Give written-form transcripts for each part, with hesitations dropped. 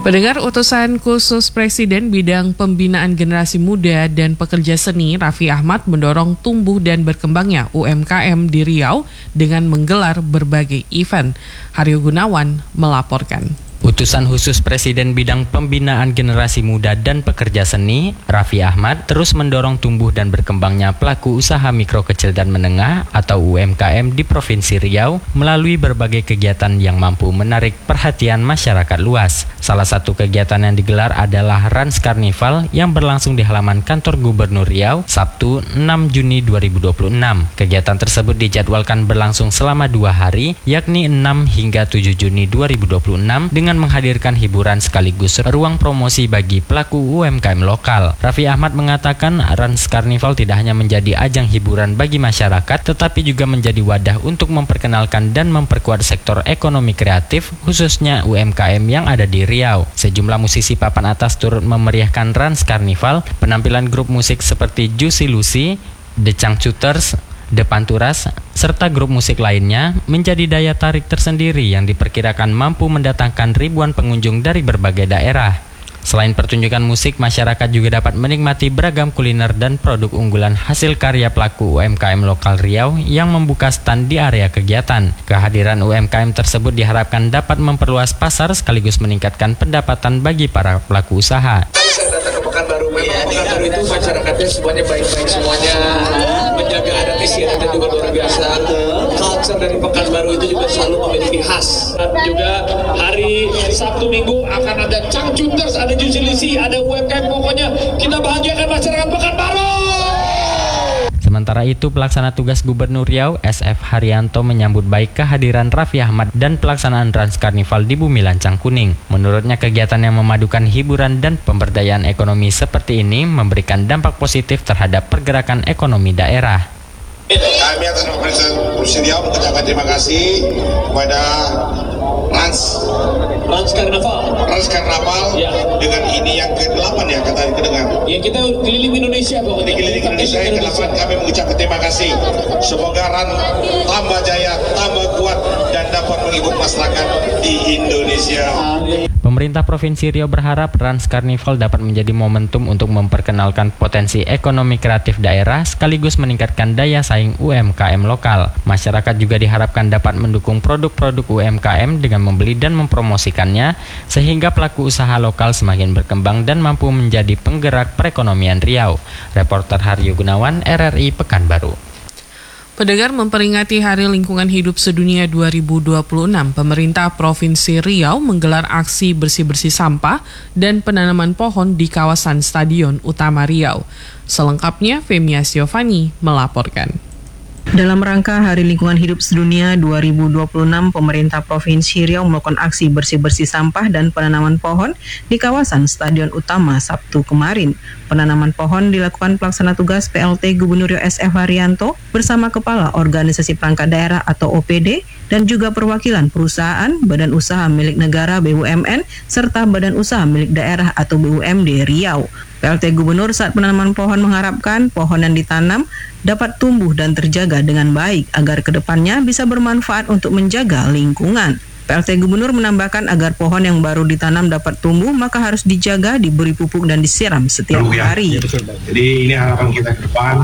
Pendengar, utusan khusus Presiden bidang pembinaan generasi muda dan pekerja seni Raffi Ahmad mendorong tumbuh dan berkembangnya UMKM di Riau dengan menggelar berbagai event. Haryo Gunawan melaporkan. Utusan khusus Presiden bidang pembinaan generasi muda dan pekerja seni, Raffi Ahmad, terus mendorong tumbuh dan berkembangnya pelaku usaha mikro kecil dan menengah atau UMKM di Provinsi Riau melalui berbagai kegiatan yang mampu menarik perhatian masyarakat luas. Salah satu kegiatan yang digelar adalah Rans Carnival yang berlangsung di halaman kantor Gubernur Riau Sabtu 6 Juni 2026. Kegiatan tersebut dijadwalkan berlangsung selama 2 hari, yakni 6 hingga 7 Juni 2026 dengan menghadirkan hiburan sekaligus ruang promosi bagi pelaku UMKM lokal. Raffi Ahmad mengatakan Rans Carnival tidak hanya menjadi ajang hiburan bagi masyarakat, tetapi juga menjadi wadah untuk memperkenalkan dan memperkuat sektor ekonomi kreatif, khususnya UMKM yang ada di Riau. Sejumlah musisi papan atas turut memeriahkan Rans Carnival. Penampilan grup musik seperti Juicy Lucy, The Changcuters, The Panturas, serta grup musik lainnya menjadi daya tarik tersendiri yang diperkirakan mampu mendatangkan ribuan pengunjung dari berbagai daerah. Selain pertunjukan musik, masyarakat juga dapat menikmati beragam kuliner dan produk unggulan hasil karya pelaku UMKM lokal Riau yang membuka stand di area kegiatan. Kehadiran UMKM tersebut diharapkan dapat memperluas pasar sekaligus meningkatkan pendapatan bagi para pelaku usaha. Saya datang ke Pekanbaru, memang Pekanbaru itu masyarakatnya semuanya baik-baik semuanya, menjaga adat istiadatnya juga luar biasa. Culture dari Pekanbaru itu juga selalu memiliki khas. Dan juga hari Sabtu Minggu akan ada Changcuters, ada Juicy Lucy, ada UMKM, pokoknya kita bahagiakan masyarakat Pekanbaru. Sementara itu, pelaksana tugas Gubernur Riau SF Haryanto menyambut baik kehadiran Raffi Ahmad dan pelaksanaan Rans Carnival di Bumi Lancang Kuning. Menurutnya, kegiatan yang memadukan hiburan dan pemberdayaan ekonomi seperti ini memberikan dampak positif terhadap pergerakan ekonomi daerah. Kami atas nama Provinsi Riau mengucapkan terima kasih kepada Rans Carnival ya. Dengan ini yang ke-8 ya kata kedengar. Ya, kita keliling Indonesia pokoknya. Keliling Indonesia yang ke-8 kami mengucapkan terima kasih. Semoga Rans tambah jaya, tambah kuat dan dapat menghibur masyarakat di Indonesia. Pemerintah Provinsi Riau berharap Rans Carnival dapat menjadi momentum untuk memperkenalkan potensi ekonomi kreatif daerah sekaligus meningkatkan daya saing UMKM lokal. Masyarakat juga diharapkan dapat mendukung produk-produk UMKM dengan membeli dan mempromosikannya sehingga pelaku usaha lokal semakin berkembang dan mampu menjadi penggerak perekonomian Riau. Reporter Haryo Gunawan, RRI Pekanbaru. Pendengar, memperingati Hari Lingkungan Hidup Sedunia 2026, pemerintah Provinsi Riau menggelar aksi bersih-bersih sampah dan penanaman pohon di kawasan Stadion Utama Riau. Selengkapnya, Femia Siovani melaporkan. Dalam rangka Hari Lingkungan Hidup Sedunia 2026, pemerintah Provinsi Riau melakukan aksi bersih-bersih sampah dan penanaman pohon di kawasan Stadion Utama Sabtu kemarin. Penanaman pohon dilakukan pelaksana tugas PLT Gubernur Riau SF Haryanto bersama Kepala Organisasi Perangkat Daerah atau OPD dan juga perwakilan perusahaan, badan usaha milik negara BUMN, serta badan usaha milik daerah atau BUMD Riau. PLT Gubernur saat penanaman pohon mengharapkan pohon yang ditanam dapat tumbuh dan terjaga dengan baik agar kedepannya bisa bermanfaat untuk menjaga lingkungan. PLT Gubernur menambahkan agar pohon yang baru ditanam dapat tumbuh maka harus dijaga, diberi pupuk dan disiram setiap hari. Jadi ini harapan kita ke depan.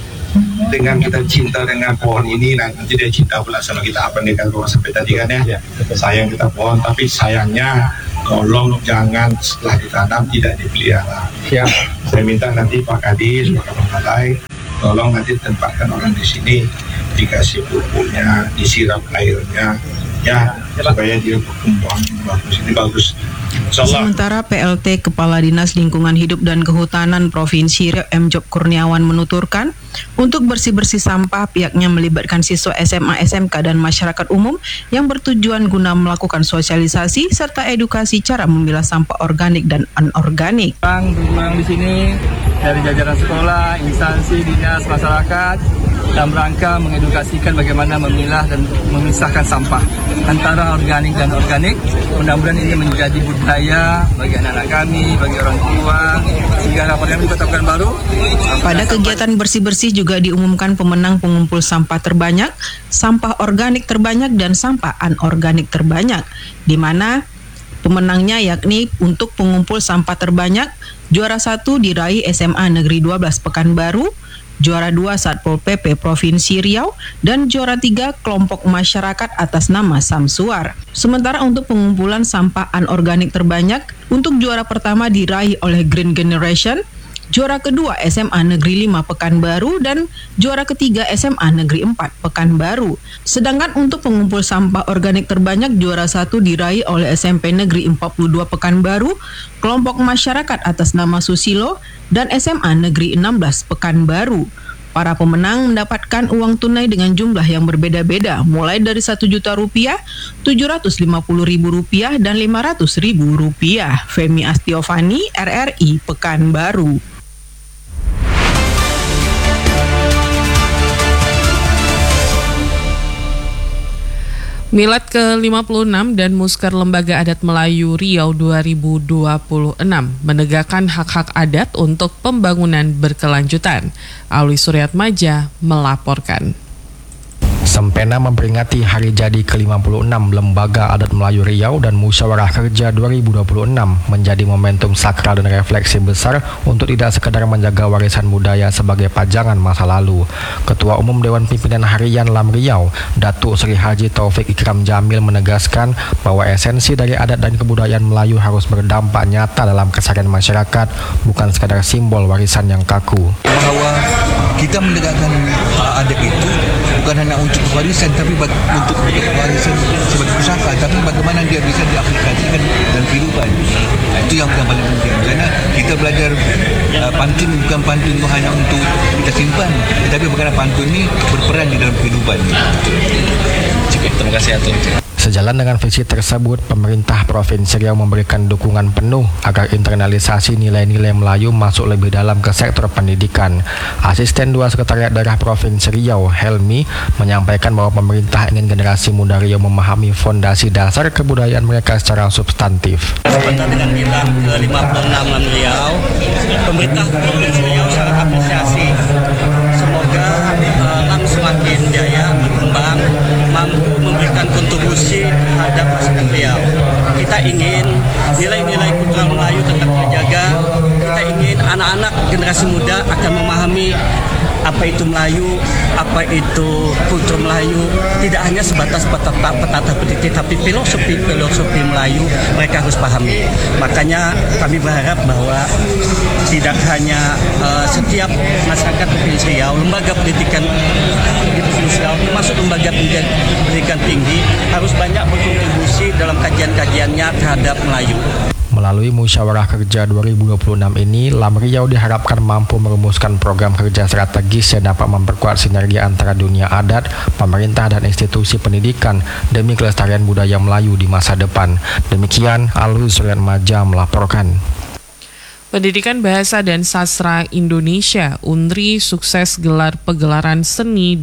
Dengan kita cinta dengan pohon ini, nanti dia cinta pula sama kita. Apa yang dikatakan sampai tadi kan ya, sayang kita pohon, tapi sayangnya tolong jangan setelah ditanam tidak dipelihara. Ya. Saya minta nanti Pak Kadis, Pak Balai, tolong nanti tempatkan orang di sini, dikasih pupuknya, disiram airnya, ya supaya dia berkembang bagus. Ini bagus. Sementara PLT Kepala Dinas Lingkungan Hidup dan Kehutanan Provinsi Riau M. Job Kurniawan menuturkan, untuk bersih-bersih sampah pihaknya melibatkan siswa SMA, SMK dan masyarakat umum yang bertujuan guna melakukan sosialisasi serta edukasi cara memilah sampah organik dan anorganik. Di sini dari jajaran sekolah, instansi, dinas, masyarakat dalam rangka mengedukasikan bagaimana memilah dan memisahkan sampah antara organik dan organik. Mudah-mudahan ini menjadi budaya bagi anak-anak kami, bagi orang tua, sehingga harapan kami di Kota Pekanbaru. Pada kegiatan bersih-bersih juga diumumkan pemenang pengumpul sampah terbanyak, sampah organik terbanyak, dan sampah anorganik terbanyak, di mana Pemenangnya yakni untuk pengumpul sampah terbanyak, juara 1 diraih SMA Negeri 12 Pekanbaru, juara 2 Satpol PP Provinsi Riau, dan juara 3 kelompok masyarakat atas nama Samsuar. Sementara untuk pengumpulan sampah anorganik terbanyak, untuk juara pertama diraih oleh Green Generation, juara kedua SMA Negeri 5 Pekanbaru, dan juara ketiga SMA Negeri 4 Pekanbaru. Sedangkan untuk pengumpul sampah organik terbanyak, juara 1 diraih oleh SMP Negeri 42 Pekanbaru, kelompok masyarakat atas nama Susilo, dan SMA Negeri 16 Pekanbaru. Para pemenang mendapatkan uang tunai dengan jumlah yang berbeda-beda, mulai dari Rp1.000.000, Rp750.000, dan Rp500.000. Femi Astiovani, RRI Pekanbaru. Milad ke-56 dan Musker Lembaga Adat Melayu Riau 2026 menegakkan hak-hak adat untuk pembangunan berkelanjutan. Alwi Suryatmaja melaporkan. Sempena memperingati hari jadi ke-56 Lembaga Adat Melayu Riau dan Musyawarah Kerja 2026 menjadi momentum sakral dan refleksi besar untuk tidak sekedar menjaga warisan budaya sebagai pajangan masa lalu. Ketua Umum Dewan Pimpinan Harian LAM Riau, Datuk Seri Haji Taufik Ikram Jamil menegaskan bahwa esensi dari adat dan kebudayaan Melayu harus berdampak nyata dalam keseharian masyarakat, bukan sekadar simbol warisan yang kaku. Bahwa kita menegakkan adat itu bukan hanya untuk warisan, tapi untuk warisan sebagai pusaka, tapi bagaimana dia bisa diaplikasikan dalam kehidupan. Itu yang paling penting. Karena kita belajar pantun bukan pantun itu hanya untuk kita simpan, tetapi bagaimana pantun ini berperan di dalam kehidupan. Cukup, terima kasih Atul. Sejalan dengan visi tersebut, pemerintah Provinsi Riau memberikan dukungan penuh agar internalisasi nilai-nilai Melayu masuk lebih dalam ke sektor pendidikan. Asisten 2 Sekretariat Daerah Provinsi Riau, Helmi, menyampaikan bahwa pemerintah ingin generasi muda Riau memahami fondasi dasar kebudayaan mereka secara substantif. Berkaitan dengan Milad ke-56 LAM Riau, pemerintah Provinsi Riau sangat apresiasi. Semoga LAM semakin jaya, berkembang, mampu memberikan kontribusi terhadap masyarakat Riau. Kita ingin nilai-nilai kultural Melayu tetap terjaga. Kita ingin anak-anak generasi muda akan memahami apa itu Melayu, apa itu kultur Melayu, tidak hanya sebatas petata petitik, tapi filosofi Melayu mereka harus pahami. Makanya kami berharap bahwa tidak hanya setiap masyarakat Provinsi Riau, lembaga pendidikan di Provinsi Riau, termasuk lembaga pendidikan tinggi, harus banyak berkontribusi dalam kajian-kajiannya terhadap Melayu. Melalui Musyawarah Kerja 2026 ini, LAM Riau diharapkan mampu merumuskan program kerja strategis yang dapat memperkuat sinergi antara dunia adat, pemerintah, dan institusi pendidikan demi kelestarian budaya Melayu di masa depan. Demikian, Alwi Suryatmaja melaporkan. Pendidikan Bahasa dan Sastra Indonesia UNRI sukses gelar pegelaran seni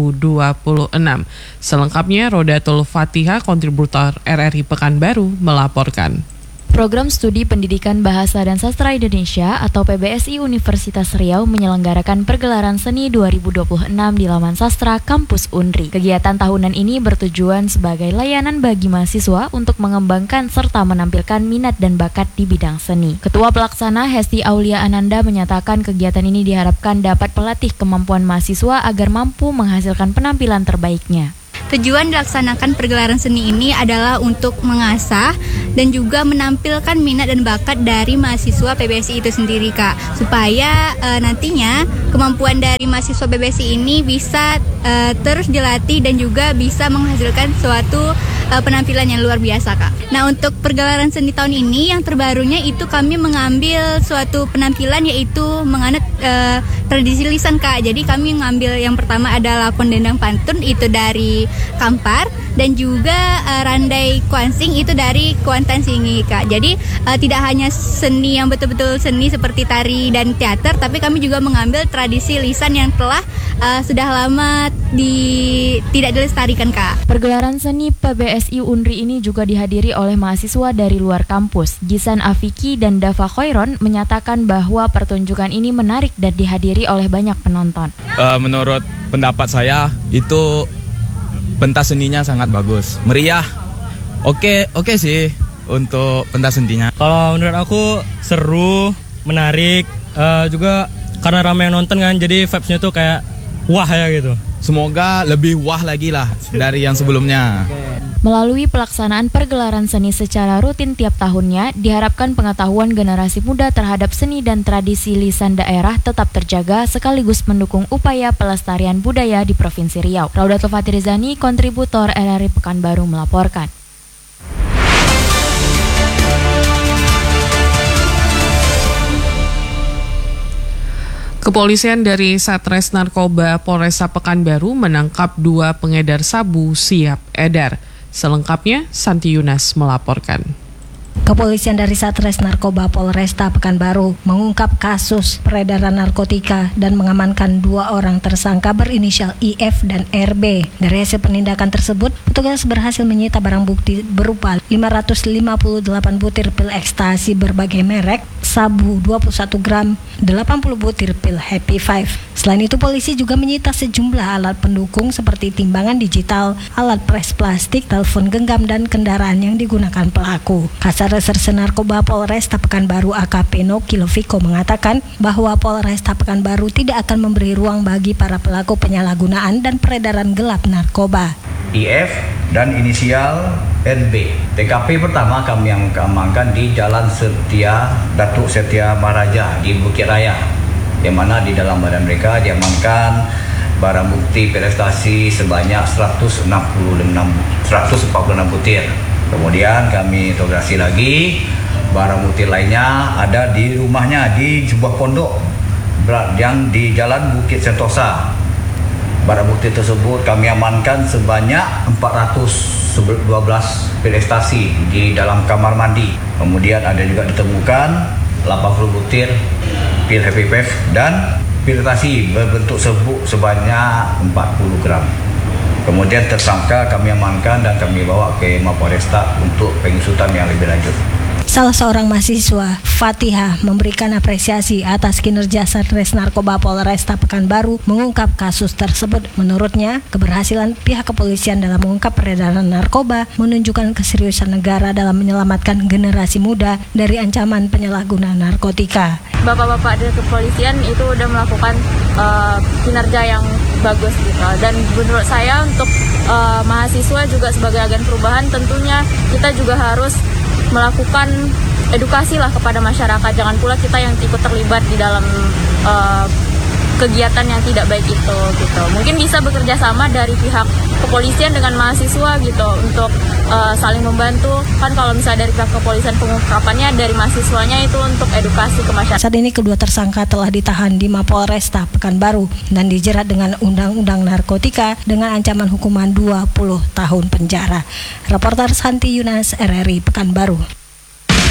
2026. Selengkapnya Rodatul Fatihah, kontributor RRI Pekanbaru melaporkan. Program Studi Pendidikan Bahasa dan Sastra Indonesia atau PBSI Universitas Riau menyelenggarakan pergelaran seni 2026 di Laman Sastra Kampus UNRI. Kegiatan tahunan ini bertujuan sebagai layanan bagi mahasiswa untuk mengembangkan serta menampilkan minat dan bakat di bidang seni. Ketua Pelaksana Hesti Aulia Ananda menyatakan kegiatan ini diharapkan dapat melatih kemampuan mahasiswa agar mampu menghasilkan penampilan terbaiknya. Tujuan dilaksanakan pergelaran seni ini adalah untuk mengasah dan juga menampilkan minat dan bakat dari mahasiswa PBSI itu sendiri, Kak, supaya nantinya kemampuan dari mahasiswa PBSI ini bisa terus dilatih dan juga bisa menghasilkan suatu penampilan yang luar biasa, Kak. Nah, untuk pergelaran seni tahun ini yang terbarunya itu kami mengambil suatu penampilan yaitu menganut tradisi lisan, Kak. Jadi kami mengambil yang pertama adalah Pondendang Pantun itu dari Kampar dan juga Randai Kuansing itu dari Kuantan Singi, Kak. Jadi tidak hanya seni yang betul-betul seni seperti tari dan teater, tapi kami juga mengambil tradisi lisan yang telah sudah lama tidak dilestarikan, Kak. Pergelaran seni PBSI UNRI ini juga dihadiri oleh mahasiswa dari luar kampus. Gisan Afiki dan Dava Khoiron menyatakan bahwa pertunjukan ini menarik dan dihadiri oleh banyak penonton. Menurut pendapat saya itu pentas seninya sangat bagus, meriah. Oke sih. untuk pentas sentinya. Kalau menurut aku seru, menarik, juga karena ramai yang nonton kan, jadi vibes-nya tuh kayak wah ya gitu. Semoga lebih wah lagi lah dari yang sebelumnya. Melalui pelaksanaan pergelaran seni secara rutin tiap tahunnya, diharapkan pengetahuan generasi muda terhadap seni dan tradisi lisan daerah tetap terjaga sekaligus mendukung upaya pelestarian budaya di Provinsi Riau. Raudatul Fatirizani, kontributor RRI Pekanbaru melaporkan. Kepolisian dari Satres Narkoba Polresta Pekanbaru menangkap 2 pengedar sabu siap edar. Selengkapnya, Santi Yunas melaporkan. Kepolisian dari Satres Narkoba Polresta Pekanbaru mengungkap kasus peredaran narkotika dan mengamankan 2 orang tersangka berinisial IF dan RB. Dari hasil penindakan tersebut, petugas berhasil menyita barang bukti berupa 558 butir pil ekstasi berbagai merek, sabu 21 gram, 80 butir pil Happy Five. Selain itu, polisi juga menyita sejumlah alat pendukung seperti timbangan digital, alat pres plastik, telepon genggam, dan kendaraan yang digunakan pelaku. Kasar Reserse Narkoba Polresta Pekanbaru AKP Noki Loviko mengatakan bahwa Polresta Pekanbaru tidak akan memberi ruang bagi para pelaku penyalahgunaan dan peredaran gelap narkoba. IF dan inisial NB. TKP pertama kami yang amankan di Jalan Datuk Setia Maharaja di Bukit Raya, yang mana di dalam badan mereka diamankan barang bukti pil ekstasi sebanyak 146 butir. Kemudian kami interogasi lagi, barang bukti lainnya ada di rumahnya di sebuah pondok yang di Jalan Bukit Sentosa. Barang bukti tersebut kami amankan sebanyak 412 pil ekstasi di dalam kamar mandi. Kemudian ada juga ditemukan 80 butir pil Happy Five dan pil ekstasi berbentuk serbuk sebanyak 40 gram. Kemudian tersangka kami amankan dan kami bawa ke Mapolresta untuk pengusutan yang lebih lanjut. Salah seorang mahasiswa, Fatihah, memberikan apresiasi atas kinerja Satres Narkoba Polresta Pekanbaru mengungkap kasus tersebut. Menurutnya, keberhasilan pihak kepolisian dalam mengungkap peredaran narkoba menunjukkan keseriusan negara dalam menyelamatkan generasi muda dari ancaman penyalahgunaan narkotika. Bapak-bapak dari kepolisian itu udah melakukan kinerja yang bagus gitu. Dan menurut saya untuk mahasiswa juga sebagai agen perubahan, tentunya kita juga harus melakukan edukasi lah kepada masyarakat. Jangan pula kita yang ikut terlibat di dalam kegiatan yang tidak baik itu gitu. Mungkin bisa bekerja sama dari pihak kepolisian dengan mahasiswa gitu untuk saling membantu. Kan kalau misalnya dari pihak kepolisian pengungkapannya, dari mahasiswanya itu untuk edukasi ke masyarakat. Saat ini kedua tersangka telah ditahan di Mapolresta Pekanbaru dan dijerat dengan Undang-Undang Narkotika dengan ancaman hukuman 20 tahun penjara. Reporter Santi Yunas, RRI Pekanbaru.